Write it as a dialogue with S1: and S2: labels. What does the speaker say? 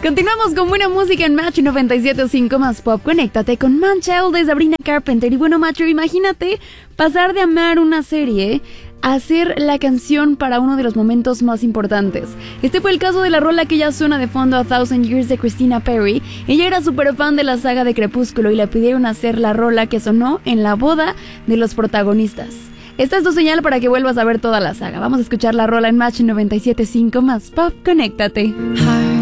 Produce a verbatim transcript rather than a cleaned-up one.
S1: Continuamos con buena música en Match noventa y siete punto cinco más pop. Conéctate con Man Child de Sabrina Carpenter. Y bueno, macho, imagínate pasar de amar una serie a hacer la canción para uno de los momentos más importantes. Este fue el caso de la rola que ya suena de fondo, A Thousand Years, de Christina Perri. Ella era súper fan de la saga de Crepúsculo y le pidieron hacer la rola que sonó en la boda de los protagonistas. Esta es tu señal para que vuelvas a ver toda la saga. Vamos a escuchar la rola en Match noventa y siete punto cinco más pop. Conéctate.